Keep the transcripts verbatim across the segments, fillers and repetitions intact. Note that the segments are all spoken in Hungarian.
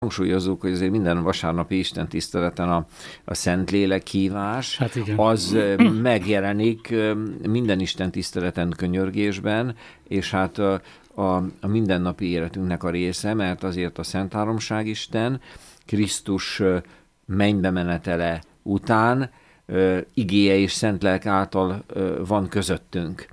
hangsúlyozzuk, hogy azért minden vasárnapi Isten tiszteleten a, a Szentlélek hívás, hát igen. az megjelenik minden Isten tiszteleten könyörgésben, és hát a, a, a mindennapi életünknek a része, mert azért a Szent Háromság Isten Krisztus mennybe menetele után igéje és szent lelk által van közöttünk.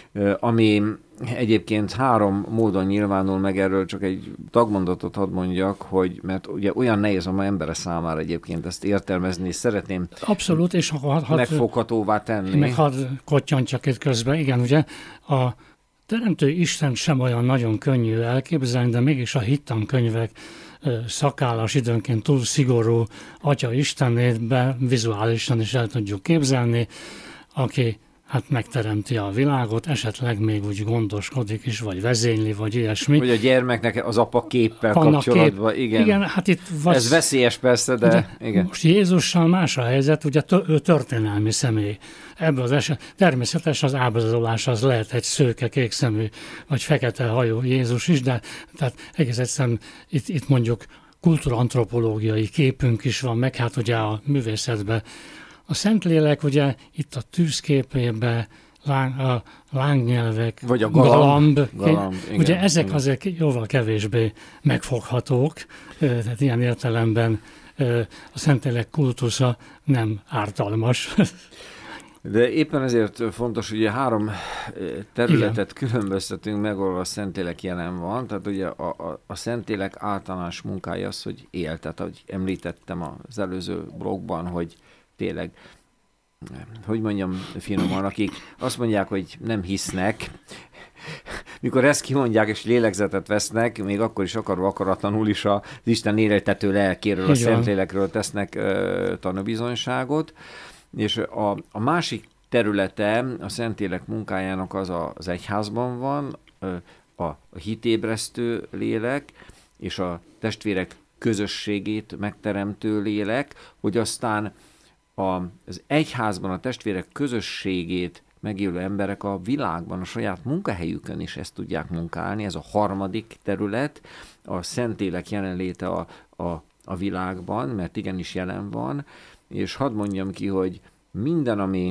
Ami egyébként három módon nyilvánul meg, erről csak egy tagmondatot hadd mondjak, hogy mert ugye olyan nehéz a ma embere számára egyébként ezt értelmezni, és szeretném abszolút, és ha, ha, megfoghatóvá tenni. Meg hadd kottyanjak itt közben, igen, ugye a Teremtő Isten sem olyan nagyon könnyű elképzelni, de mégis a hittankönyvek szakállas, időnként túl szigorú Atya Istenét be vizuálisan is el tudjuk képzelni, aki hát megteremti a világot, esetleg még úgy gondoskodik is, vagy vezényli, vagy ilyesmi. Vagy a gyermeknek az apa képpel Vannak kapcsolatban, kép, igen. igen hát itt vagy, ez veszélyes persze, de ugye, igen. Most Jézussal más a helyzet, ugye ő történelmi személy. Ebből az eset, természetesen az ábrázolás az lehet egy szőke, kékszemű, vagy fekete hajú Jézus is, de tehát egész egyszerűen itt, itt mondjuk kultúrantropológiai képünk is van, meg hát ugye a művészetben. A Szentlélek ugye itt a tűzképében, láng, a lángnyelvek, vagy a galamb, galamb, galamb igen, ugye ezek igen. azért jóval kevésbé megfoghatók, tehát ilyen értelemben a Szentlélek kultusza nem ártalmas. De éppen ezért fontos, hogy három területet igen. különböztetünk meg, ahol a Szentlélek jelen van. Tehát ugye a, a, a Szentlélek általános munkája az, hogy él. Tehát ahogy említettem az előző blogban, hogy tényleg, hogy mondjam finoman, akik azt mondják, hogy nem hisznek, mikor ezt kimondják és lélegzetet vesznek, még akkor is akarva akaratlanul is az Isten éltető lelkéről, a Szentlélekről tesznek uh, tanúbizonyságot. És a, a másik területe a Szentlélek munkájának az a, az egyházban van, a, a hitébresztő lélek, és a testvérek közösségét megteremtő lélek, hogy aztán a, az egyházban a testvérek közösségét megélő emberek a világban, a saját munkahelyükön is ezt tudják munkálni. Ez a harmadik terület, a Szentlélek jelenléte a, a, a világban, mert igenis jelen van, és hadd mondjam ki, hogy minden, ami,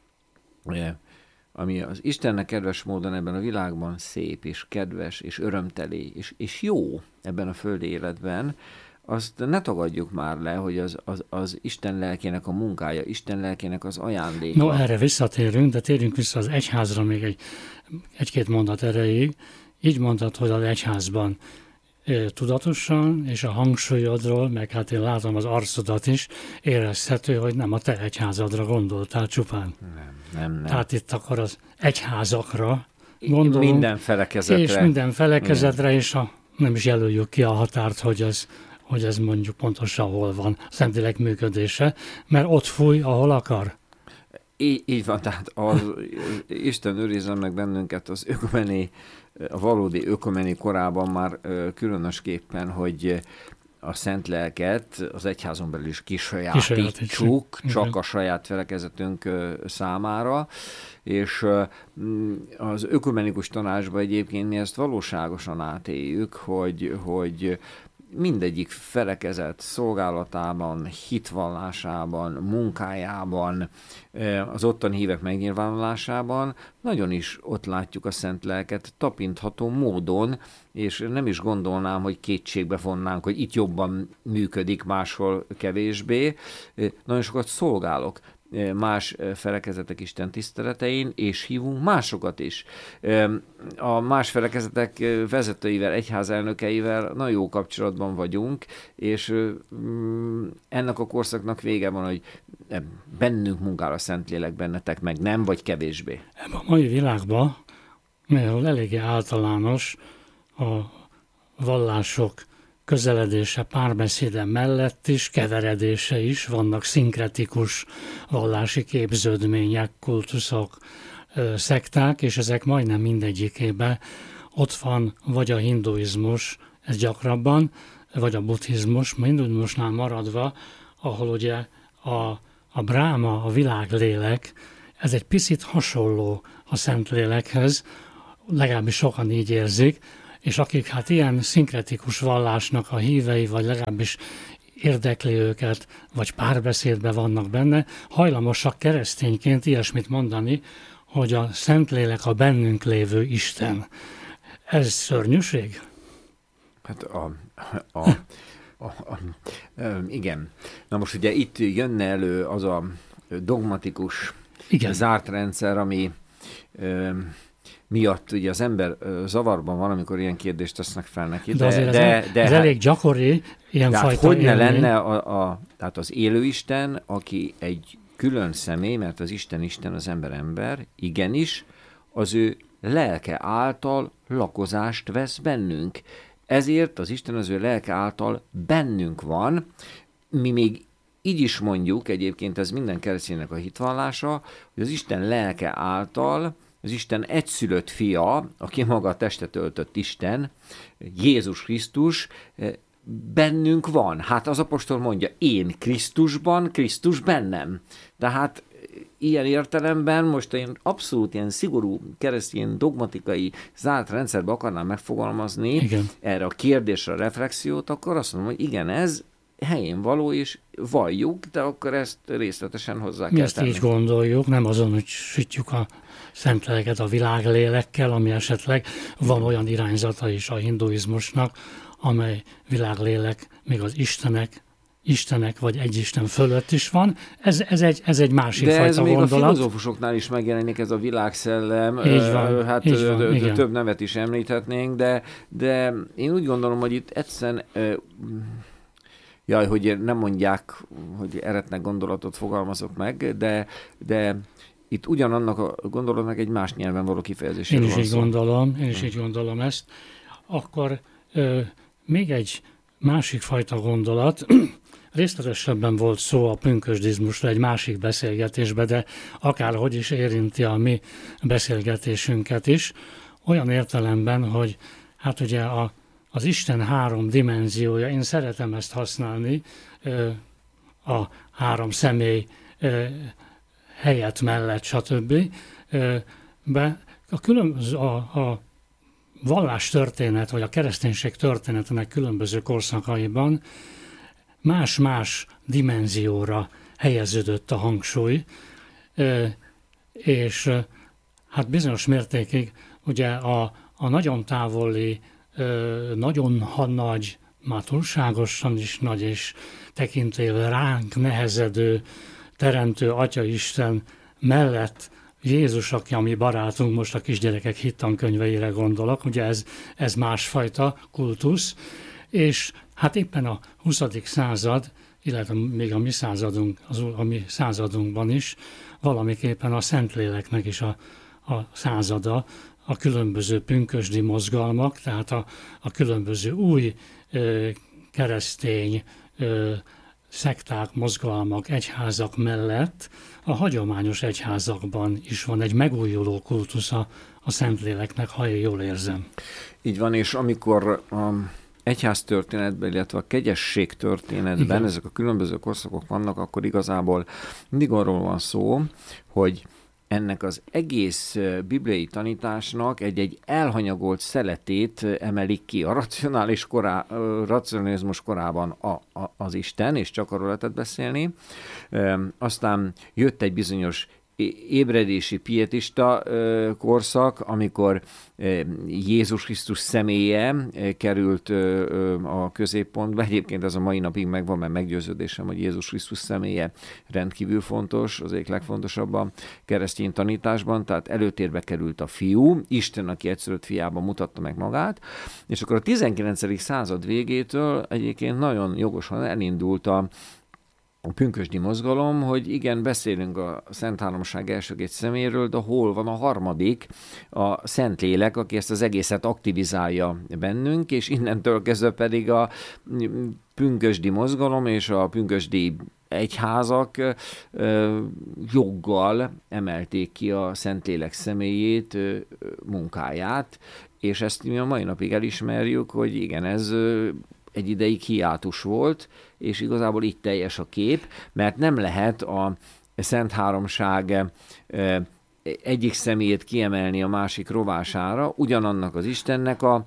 ami az Istennek kedves módon ebben a világban szép, és kedves, és örömteli, és, és jó ebben a földi életben, azt ne tagadjuk már le, hogy az, az, az Isten lelkének a munkája, Isten lelkének az ajándéka. No, erre visszatérünk, de térjünk vissza az egyházra még egy, egy-két mondat erejéig. Így mondtad, hogy az egyházban tudatosan, és a hangsúlyodról, meg hát én látom az arcodat is, érezhető, hogy nem a te egyházadra gondoltál csupán. Nem, nem, nem. Tehát itt akkor az egyházakra gondolunk. Minden felekezetre. És minden felekezetre, és a, nem is jelöljük ki a határt, hogy ez, hogy ez mondjuk pontosan hol van a Szentlélek működése, mert ott fúj, ahol akar. Így, így van, tehát az, Isten őrizzen meg bennünket az ökumeni, a valódi ökumeni korában már különösképpen, hogy a szent lelket az egyházon belül is kisajátítsuk, csak a saját felekezetünk számára, és az ökumenikus tanácsban egyébként mi ezt valóságosan átéljük, hogy, hogy mindegyik felekezet szolgálatában, hitvallásában, munkájában, az ottani hívek megnyilvánulásában nagyon is ott látjuk a szent lelket tapintható módon, és nem is gondolnám, hogy kétségbe vonnánk, hogy itt jobban működik, máshol kevésbé. Nagyon sokat szolgálok más felekezetek Isten tiszteletein, és hívunk másokat is. A más felekezetek vezetőivel, egyházelnökeivel nagyon jó kapcsolatban vagyunk, és ennek a korszaknak vége van, hogy bennünk munkál a Szentlélek, bennetek meg nem, vagy kevésbé. Ebben a mai világban, mert eléggé általános a vallások közeledése, párbeszéde mellett is, keveredése is, vannak szinkretikus vallási képződmények, kultuszok, szekták, és ezek majdnem mindegyikében ott van vagy a hinduizmus, ez gyakrabban, vagy a buddhizmus, a hinduizmusnál maradva, ahol ugye a, a bráma, a világlélek, ez egy picit hasonló a Szentlélekhez, legalábbis sokan így érzik, és akik hát ilyen szinkretikus vallásnak a hívei, vagy legalábbis érdekli őket, vagy párbeszédben vannak benne, hajlamosak keresztényként ilyesmit mondani, hogy a Szentlélek a bennünk lévő Isten. Ez szörnyűség? Hát a, a, a, a, a, igen. Na most ugye itt jönne elő az a dogmatikus, igen, zárt rendszer, ami ö, miatt ugye az ember ö, zavarban van, amikor ilyen kérdést tesznek fel neki. De, de azért de, ez, de, ez hát, elég gyakori, ilyen hát fajta hogy ne élmény. lenne a, a, tehát az élő Isten, aki egy külön személy, mert az Isten Isten, az ember ember, igenis, az ő lelke által lakozást vesz bennünk. Ezért az Isten az ő lelke által bennünk van. Mi még így is mondjuk, egyébként ez minden kereszténynek a hitvallása, hogy az Isten lelke által, az Isten egyszülött fia, aki maga a testet öltött Isten, Jézus Krisztus, bennünk van. Hát az apostol mondja, én Krisztusban, Krisztus bennem. Tehát ilyen értelemben most én abszolút ilyen szigorú keresztény dogmatikai zárt rendszerbe akarnám megfogalmazni, igen, erre a kérdésre a reflexiót, akkor azt mondom, hogy igen, ez helyén való, és valljuk, de akkor ezt részletesen hozzá Mi kell ezt tenni. így gondoljuk, nem azon, hogy sütjük a Szentléleket a világlélekkel, ami esetleg van olyan irányzata is a hinduizmusnak, amely világlélek még az Istenek, Istenek vagy egy Isten fölött is van. Ez, ez, egy, ez egy másik de fajta ez még gondolat. a filozófusoknál is megjelenik ez a világszellem. Így van, hát így van, ö, igen. Több nevet is említhetnénk, de, de én úgy gondolom, hogy itt egyszerűen ö, jaj, hogy nem mondják, hogy eretnek gondolatot fogalmazok meg, de, de itt ugyanannak a gondolatnak egy más nyelven való kifejezésére Én is van így szó. gondolom, én is így gondolom ezt. Akkor ö, még egy másik fajta gondolat, részletesebben volt szó a pünkösdizmusról egy másik beszélgetésben, de akárhogy is érinti a mi beszélgetésünket is, olyan értelemben, hogy hát ugye a, az Isten három dimenziója, én szeretem ezt használni, ö, a három személy ö, helyet mellett, stb. Ö, be, a, különböző, a, a vallás történet, vagy a kereszténység történetének különböző korszakaiban más-más dimenzióra helyeződött a hangsúly, és hát bizonyos mértékig ugye a, a nagyon távoli, nagyon nagy, már túlságosan is nagy és tekintével ránk nehezedő teremtő Atyaisten mellett Jézus, aki a mi barátunk, most a kisgyerekek hittankönyveire gondolok, ugye ez, ez másfajta kultusz, és hát éppen a huszadik század, illetve még a mi századunk, az, a mi századunkban is valamiképpen a Szentléleknek is a, a százada, a különböző pünkösdi mozgalmak, tehát a, a különböző új ö, keresztény ö, szekták, mozgalmak, egyházak mellett a hagyományos egyházakban is van egy megújuló kultusza a Szentléleknek, ha én jól érzem. Így van, és amikor a egyház történetben, illetve a kegyesség történetben, igen, ezek a különböző korszakok vannak, akkor igazából mindig arról van szó, hogy ennek az egész bibliai tanításnak egy-egy elhanyagolt szeletét emelik ki. A racionális korá, racionalizmus korában a, a, az Isten, és csak arról lehetett beszélni. E, aztán jött egy bizonyos ébredési pietista korszak, amikor Jézus Krisztus személye került a középpontba. Egyébként ez a mai napig megvan, mert meggyőződésem, hogy Jézus Krisztus személye rendkívül fontos, az egyik legfontosabb a keresztény tanításban, tehát előtérbe került a fiú, Isten, aki egyszülött fiában mutatta meg magát, és akkor a tizenkilencedik század végétől egyébként nagyon jogosan elindult a a pünkösdi mozgalom, hogy igen, beszélünk a Szent Háromság első két szeméről, de hol van a harmadik, a Szentlélek, aki ezt az egészet aktivizálja bennünk, és innentől kezdve pedig a pünkösdi mozgalom és a pünkösdi egyházak joggal emelték ki a Szentlélek személyét, munkáját, és ezt mi a mai napig elismerjük, hogy igen, ez egy ideig hiátus volt, és igazából itt teljes a kép, mert nem lehet a Szent Háromság egyik személyét kiemelni a másik rovására, ugyanannak az Istennek a,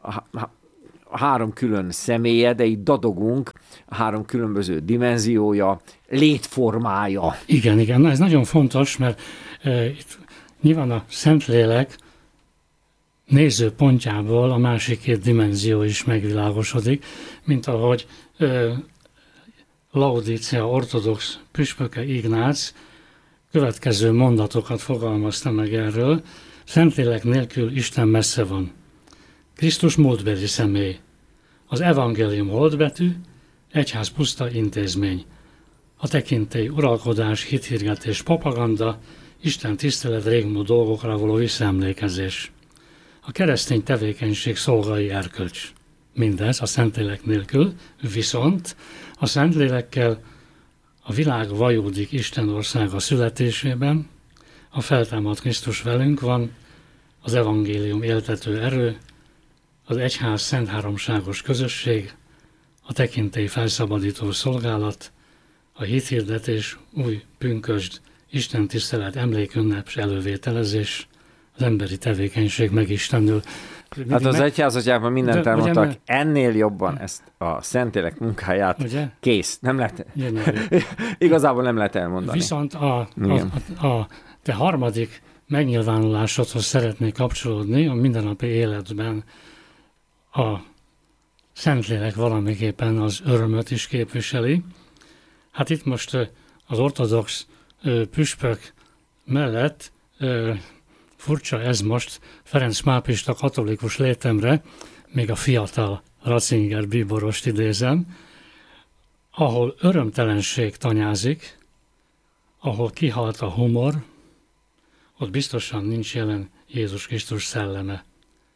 a három külön személye, de itt dadogunk, a három különböző dimenziója, létformája. Igen, igen, na ez nagyon fontos, mert e, itt nyilván a Szentlélek nézőpontjából a másik két dimenzió is megvilágosodik, mint ahogy e, Laodicea ortodox püspöke Ignác következő mondatokat fogalmazta meg erről: Szentlélek nélkül Isten messze van. Krisztus múltbeli személy. Az evangélium holdbetű, egyház puszta intézmény. A tekintély, uralkodás, hithirgetés, propaganda, Isten tisztelet, régmúlt dolgokra való visszaemlékezés. A keresztény tevékenység szolgai erkölcs. Mindez a Szentlélek nélkül, viszont a Szentlélekkel a világ vajúdik Isten országa születésében, a feltámadt Krisztus velünk van, az evangélium éltető erő, az egyház szent háromságos közösség, a tekintély felszabadító szolgálat, a hithirdetés, új pünkösd, Isten tisztelet, emlékünnep és elővételezés, az emberi tevékenység megistenül. Hát az egyházatyában mindent de, elmondtak, ugye, ennél jobban ezt a Szentlélek munkáját, ugye? Kész. Nem lehet, igazából nem lehet elmondani. Viszont a, a, a te harmadik megnyilvánulásodhoz szeretnék kapcsolódni, a mindennapi életben a Szentlélek valamiképpen az örömöt is képviseli. Hát itt most az ortodox püspök mellett furcsa ez most Ferenc pápista katolikus létemre, még a fiatal Ratzinger bíborost idézem, ahol örömtelenség tanyázik, ahol kihalt a humor, ott biztosan nincs jelen Jézus Krisztus szelleme.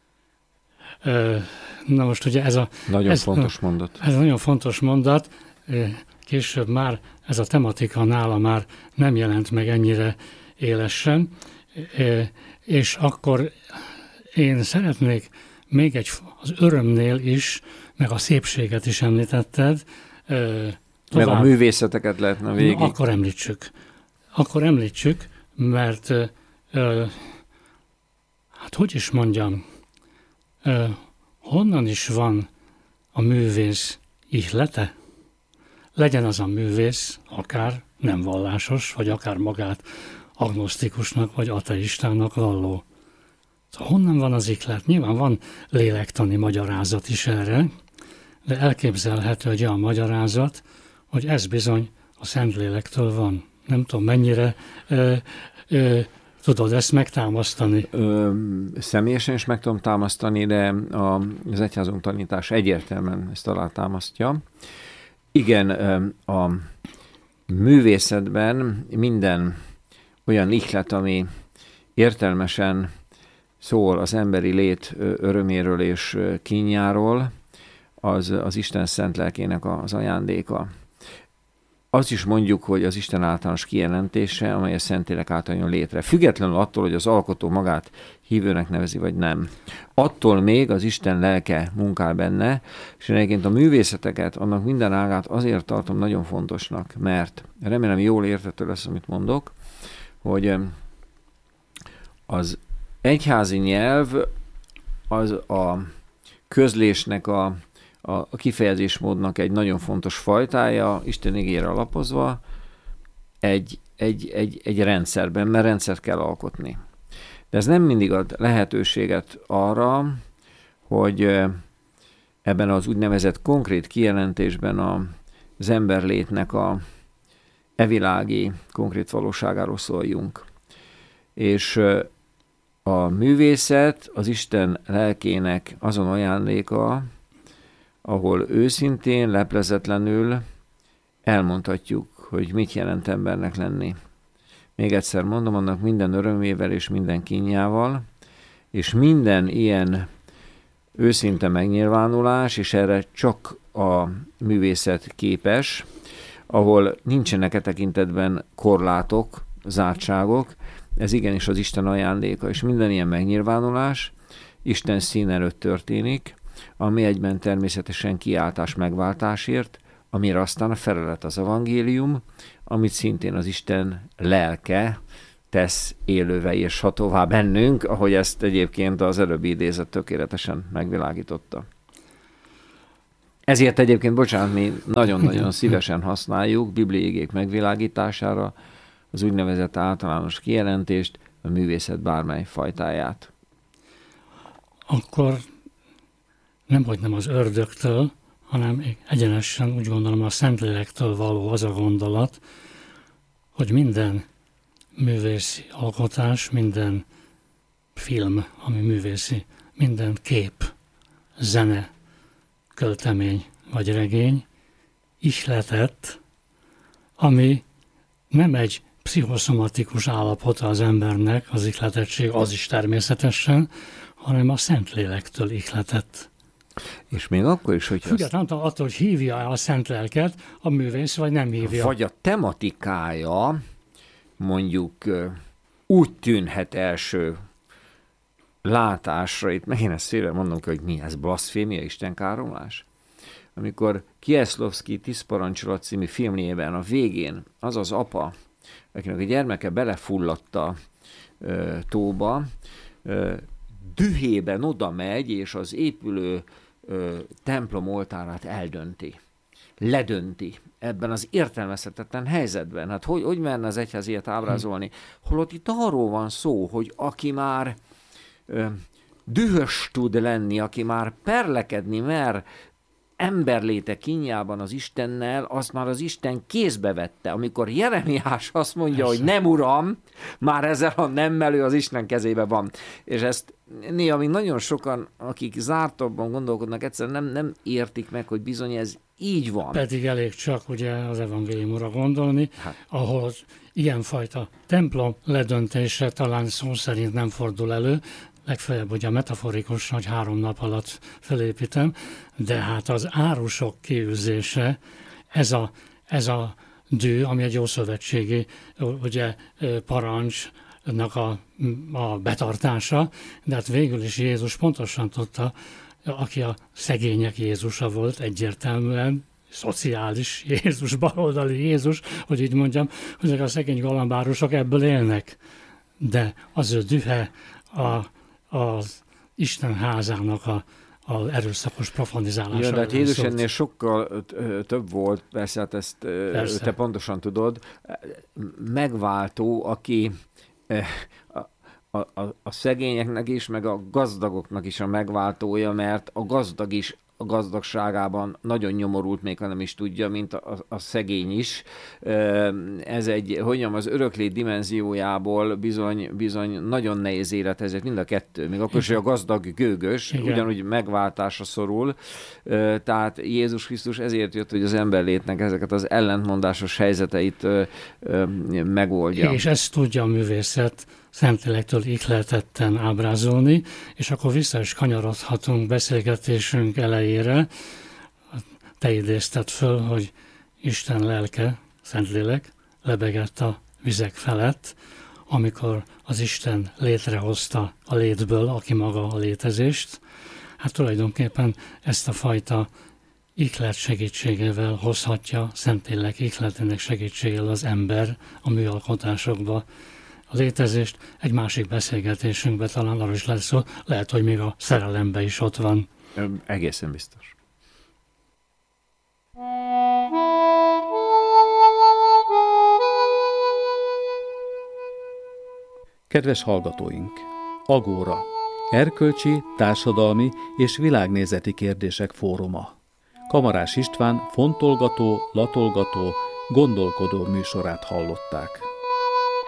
Na most ugye ez a... Nagyon ez, fontos mondat. Ez nagyon fontos mondat. Később már ez a tematika nála már nem jelent meg ennyire élesen, és akkor én szeretnék még egy, az örömnél is, meg a szépséget is említetted. Tovább, meg a művészeteket lehetne végig. Na, akkor említsük. Akkor említsük, mert hát hogy is mondjam, honnan is van a művész ihlete? Legyen az a művész akár nem vallásos, vagy akár magát agnosztikusnak, vagy ateistának valló. Szóval honnan van az ihlet? Nyilván van lélektani magyarázat is erre, de elképzelhető egy olyan magyarázat, hogy ez bizony a Szentlélektől van. Nem tudom, mennyire ö, ö, tudod ezt megtámasztani? Ö, személyesen is meg tudom támasztani, de a, az egyházunk tanítás egyértelműen ezt alátámasztja. Igen, a művészetben minden olyan ihlet, ami értelmesen szól az emberi lét öröméről és kínjáról, az az Isten szent lelkének az ajándéka. Azt is mondjuk, hogy az Isten általános kijelentése, amely a Szentlélek által jön létre. Függetlenül attól, hogy az alkotó magát hívőnek nevezi, vagy nem. Attól még az Isten lelke munkál benne, és egyébként a művészeteket, annak minden ágát azért tartom nagyon fontosnak, mert remélem jól érthető lesz, amit mondok, hogy az egyházi nyelv az a közlésnek a a kifejezésmódnak egy nagyon fontos fajtája, Isten igére alapozva, egy, egy, egy, egy rendszerben, mert rendszert kell alkotni. De ez nem mindig ad lehetőséget arra, hogy ebben az úgynevezett konkrét kijelentésben az emberlétnek a evilági konkrét valóságáról szóljunk. És a művészet az Isten lelkének azon ajándéka, ahol őszintén, leplezetlenül elmondhatjuk, hogy mit jelent embernek lenni. Még egyszer mondom, annak minden örömével és minden kínjával, és minden ilyen őszinte megnyilvánulás, és erre csak a művészet képes, ahol nincsenek e tekintetben korlátok, zártságok, ez igenis az Isten ajándéka, és minden ilyen megnyilvánulás Isten szín előtt történik, ami egyben természetesen kiáltás megváltásért, amire aztán a felelet az evangélium, amit szintén az Isten lelke tesz élővé és hatóvá bennünk, ahogy ezt egyébként az előbbi idézet tökéletesen megvilágította. Ezért egyébként, bocsánat, mi nagyon-nagyon szívesen használjuk bibliai igék megvilágítására az úgynevezett általános kijelentést, a művészet bármely fajtáját. Akkor nemhogy nem az ördögtől, hanem egyenesen úgy gondolom a Szentlélektől való az a gondolat, hogy minden művészi alkotás, minden film, ami művészi, minden kép, zene, költemény vagy regény ihletett, ami nem egy pszichoszomatikus állapota az embernek, az ihletettség az is természetesen, hanem a Szentlélektől ihletett. És még akkor is, hogyha... Függetlenül azt... attól, hogy hívja a szent lelket a művész, vagy nem hívja. Vagy a tematikája mondjuk úgy tűnhet első látásra, itt megint ezt félre mondom, hogy mi ez, blaszfémia, istenkáromlás? Amikor Kieslowski Tíz parancsolat című filmjében a végén az az apa, akinek a gyermeke belefulladta ö, tóba, ö, dühében oda megy, és az épülő ö, templom oltárát eldönti. Ledönti ebben az értelmezhetetlen helyzetben. Hát hogy, hogy merne az egyház ilyet ábrázolni? Holott itt arról van szó, hogy aki már ö, dühös tud lenni, aki már perlekedni mer emberléte kínjában az Istennel, azt már az Isten kézbe vette. Amikor Jeremiás azt mondja, Persze. hogy nem uram, már ezzel a nemmelő az Isten kezébe van. És ezt néha még nagyon sokan, akik zártabban gondolkodnak, egyszerűen nem, nem értik meg, hogy bizony ez így van. Pedig elég csak ugye az evangéliumra gondolni, hát. ahol ilyenfajta templom ledöntése talán szó szerint nem fordul elő, legfeljebb ugye a metaforikus, hogy három nap alatt felépítem, de hát az árusok kiűzése, ez a, ez a dű, ami egy ószövetségi ugye, parancsnak a, a betartása, de hát végül is Jézus pontosan tudta, aki a szegények Jézusa volt egyértelműen, szociális Jézus, baloldali Jézus, hogy így mondjam, hogy a szegény galambárusok ebből élnek. De az ő dühe a az Isten házának a, a erőszakos profanizálása. Ja, de hát Jézus ennél sokkal több volt, persze, hát ezt persze. te pontosan tudod, megváltó, aki a, a, a szegényeknek is, meg a gazdagoknak is a megváltója, mert a gazdag is a gazdagságában nagyon nyomorult, még ha nem is tudja, mint a, a szegény is. Ez egy, hogy mondjam, az öröklét dimenziójából bizony, bizony nagyon nehéz élet, ezért mind a kettő. Még akkor is, hogy a gazdag gőgös, Igen. ugyanúgy megváltásra szorul. Tehát Jézus Krisztus ezért jött, hogy az emberlétnek ezeket az ellentmondásos helyzeteit megoldja. És ezt tudja a művészet Szentlélektől ihletetten ábrázolni, és akkor vissza is kanyarodhatunk beszélgetésünk elejére. Te idézted föl, hogy Isten lelke, Szentlélek lebegett a vizek felett, amikor az Isten létrehozta a létből, aki maga a létezést. Hát tulajdonképpen ezt a fajta ihlet segítségével hozhatja, Szentlélek ihletének segítségével az ember a műalkotásokba a létezést. Egy másik beszélgetésünkben talán arról is lesz szó, lehet, hogy még a szerelemben is ott van. Egészen biztos. Kedves hallgatóink! Agóra. Erkölcsi, társadalmi és világnézeti kérdések fóruma. Kamarás István fontolgató, latolgató, gondolkodó műsorát hallották.